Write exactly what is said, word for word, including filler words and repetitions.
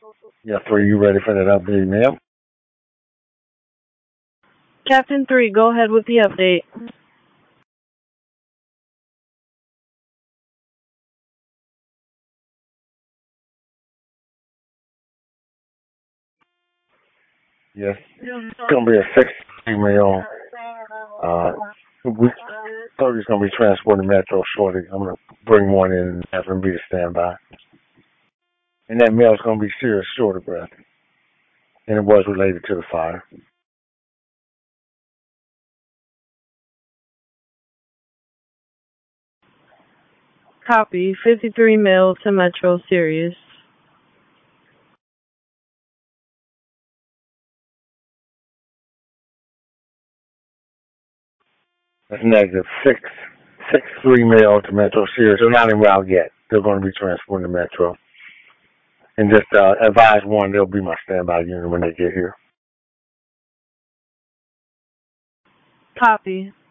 Yeah, three, you ready for that update, ma'am? Captain three, go ahead with the update. Yes. It's gonna be a six female. Uh, we thirty's gonna be transporting Metro shortly. I'm gonna bring one in and have him be a standby. And that male's gonna be serious short of breath, and it was related to the fire. Copy. fifty-three male to Metro Sirius. That's negative six, six three male to Metro Sirius. They're not en route yet. They're going to be transporting to Metro. And just uh, advise one, they'll be my standby unit when they get here. Copy.